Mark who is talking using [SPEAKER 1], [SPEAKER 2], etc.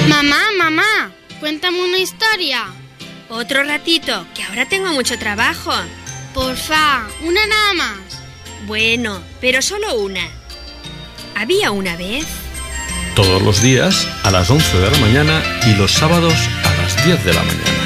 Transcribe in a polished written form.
[SPEAKER 1] Mamá, cuéntame una historia.
[SPEAKER 2] Otro ratito, que ahora tengo mucho trabajo.
[SPEAKER 1] Porfa, una nada más.
[SPEAKER 2] Bueno, pero solo una. Había una vez...
[SPEAKER 3] Todos los días a las 11 de la mañana y los sábados a las 10 de la mañana.